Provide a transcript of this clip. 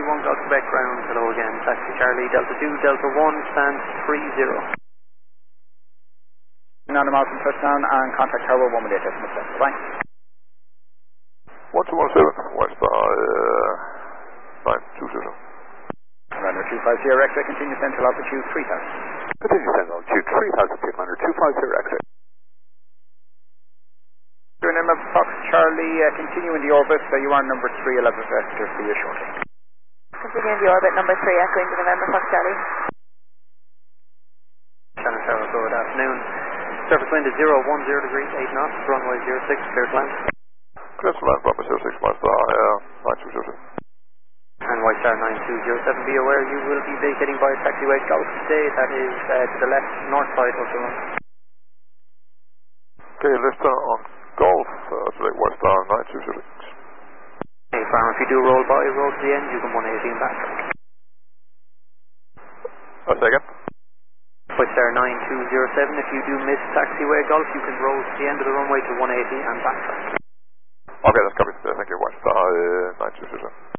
1 Golf Quebec ground, hello again, taxi Charlie, Delta 2, Delta 1, stand 30. Nine miles from touchdown and contact tower 1 with decimal set. Bye. 1217, West 920. Runner 250 X-ray, continue central altitude 3000. Continue central altitude 3000 feet, Runner 250 X-ray. November Fox Charlie, continue in the orbit, you are number 311 vector for you shortly. Continue in the orbit, number 3, echoing to November Fox Charlie. Shannon Tower, good afternoon. Surface wind is 010 degrees, 8 knots, runway 06, clear to land. Clear to land, runway 06, West 920. And White Star 9207, be aware you will be vacating by taxiway Golf today, that is to the left, north side of the run. Okay, left on Golf, today West 920. Okay, Farmer, if you do roll to the end, you can 180 and backtrack. A second. White Star 9207, if you do miss taxiway Golf, you can roll to the end of the runway to 180 and backtrack. Okay, that's covered. Thank you, West 920.